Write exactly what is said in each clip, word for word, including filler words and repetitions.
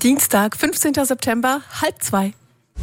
Dienstag, fünfzehnter September, halb zwei.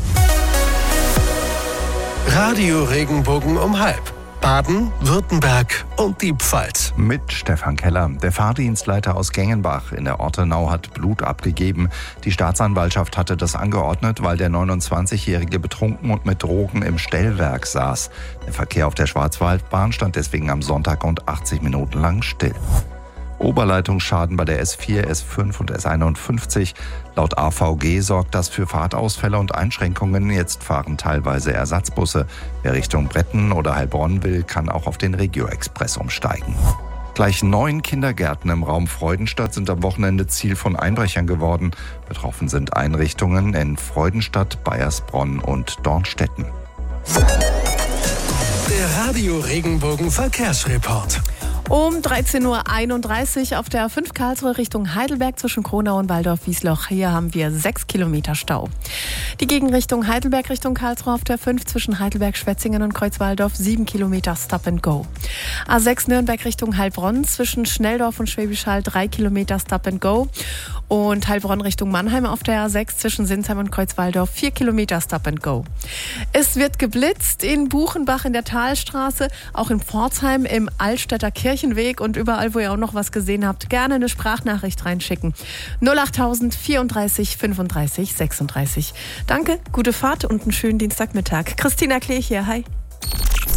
Radio Regenbogen um halb. Baden, Württemberg und die Pfalz. Mit Stefan Keller. Der Fahrdienstleiter aus Gengenbach in der Ortenau hat Blut abgegeben. Die Staatsanwaltschaft hatte das angeordnet, weil der neunundzwanzigjährige betrunken und mit Drogen im Stellwerk saß. Der Verkehr auf der Schwarzwaldbahn stand deswegen am Sonntag rund achtzig Minuten lang still. Oberleitungsschaden bei der S vier, S fünf und S einundfünfzig. Laut A V G sorgt das für Fahrtausfälle und Einschränkungen. Jetzt fahren teilweise Ersatzbusse. Wer Richtung Bretten oder Heilbronn will, kann auch auf den Regio-Express umsteigen. Gleich neun Kindergärten im Raum Freudenstadt sind am Wochenende Ziel von Einbrechern geworden. Betroffen sind Einrichtungen in Freudenstadt, Baiersbronn und Dornstetten. Der Radio Regenbogen Verkehrsreport. Um dreizehn Uhr einunddreißig auf der fünf Karlsruhe Richtung Heidelberg zwischen Kronau und Waldorf-Wiesloch. Hier haben wir sechs Kilometer Stau. Die Gegenrichtung Heidelberg Richtung Karlsruhe auf der fünf zwischen Heidelberg, Schwetzingen und Kreuzwaldorf sieben Kilometer Stop and Go. A sechs Nürnberg Richtung Heilbronn zwischen Schnelldorf und Schwäbisch Hall drei Kilometer Stop and Go. Und Heilbronn Richtung Mannheim auf der A sechs zwischen Sinsheim und Kreuzwaldorf vier Kilometer Stop and Go. Es wird geblitzt in Buchenbach in der Talstraße, auch in Pforzheim im Altstädter Kirchenweg und überall, wo ihr auch noch was gesehen habt, gerne eine Sprachnachricht reinschicken. null achttausend vierunddreißig fünfunddreißig sechsunddreißig. Danke, gute Fahrt und einen schönen Dienstagmittag. Christina Klee hier, hi.